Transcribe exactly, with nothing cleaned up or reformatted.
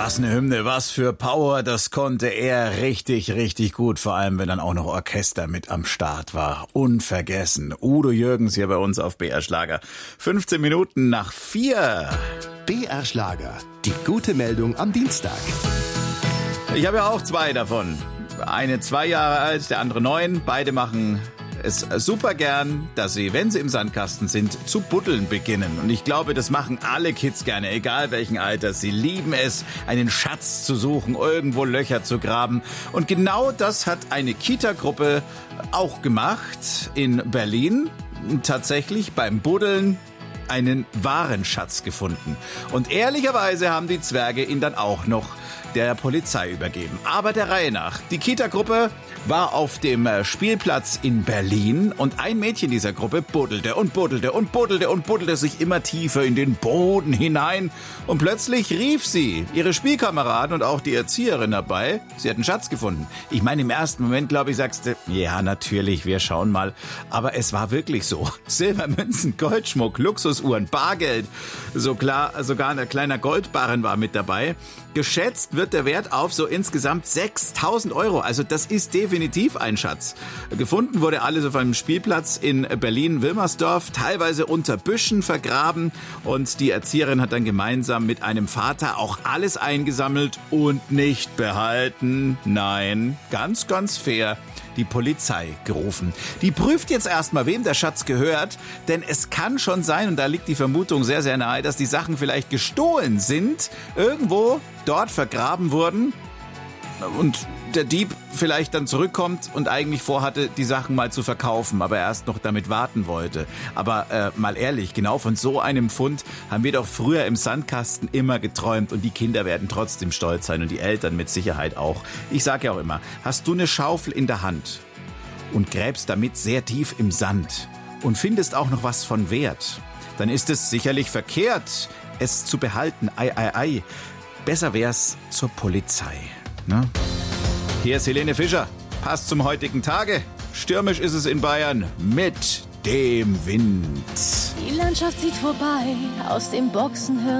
Was eine Hymne, was für Power, das konnte er richtig, richtig gut. Vor allem, wenn dann auch noch Orchester mit am Start war. Unvergessen. Udo Jürgens hier bei uns auf B R Schlager. fünfzehn Minuten nach vier. B R Schlager, die gute Meldung am Dienstag. Ich habe ja auch zwei davon. Eine zwei Jahre alt, der andere neun. Beide machen es super gern, dass sie, wenn sie im Sandkasten sind, zu buddeln beginnen. Und ich glaube, das machen alle Kids gerne, egal welchen Alters. Sie lieben es, einen Schatz zu suchen, irgendwo Löcher zu graben. Und genau das hat eine Kita-Gruppe auch gemacht in Berlin. Tatsächlich beim Buddeln einen wahren Schatz gefunden. Und ehrlicherweise haben die Zwerge ihn dann auch noch der Polizei übergeben. Aber der Reihe nach. Die Kita-Gruppe war auf dem Spielplatz in Berlin und ein Mädchen dieser Gruppe buddelte und buddelte und buddelte und buddelte sich immer tiefer in den Boden hinein. Und plötzlich rief sie ihre Spielkameraden und auch die Erzieherin dabei. Sie hat einen Schatz gefunden. Ich meine, im ersten Moment, glaube ich, sagst du, ja, natürlich, wir schauen mal. Aber es war wirklich so. Silbermünzen, Goldschmuck, Luxusuhren, Bargeld. So klar, sogar ein kleiner Goldbarren war mit dabei. Geschätzt wird der Wert auf so insgesamt sechstausend Euro. Also das ist definitiv ein Schatz. Gefunden wurde alles auf einem Spielplatz in Berlin-Wilmersdorf, teilweise unter Büschen vergraben. Und die Erzieherin hat dann gemeinsam mit einem Vater auch alles eingesammelt und nicht behalten. Nein, ganz, ganz fair. Die Polizei gerufen. Die prüft jetzt erstmal, wem der Schatz gehört, denn es kann schon sein, und da liegt die Vermutung sehr, sehr nahe, dass die Sachen vielleicht gestohlen sind, irgendwo dort vergraben wurden und der Dieb vielleicht dann zurückkommt und eigentlich vorhatte, die Sachen mal zu verkaufen, aber erst noch damit warten wollte. Aber äh, mal ehrlich, genau von so einem Fund haben wir doch früher im Sandkasten immer geträumt und die Kinder werden trotzdem stolz sein und die Eltern mit Sicherheit auch. Ich sage ja auch immer, hast du eine Schaufel in der Hand und gräbst damit sehr tief im Sand und findest auch noch was von Wert, dann ist es sicherlich verkehrt, es zu behalten. Ei, ei, ei. Besser wär's zur Polizei. Ne? Hier ist Helene Fischer. Passt zum heutigen Tage. Stürmisch ist es in Bayern mit dem Wind. Die Landschaft zieht vorbei, aus dem Boxenhirn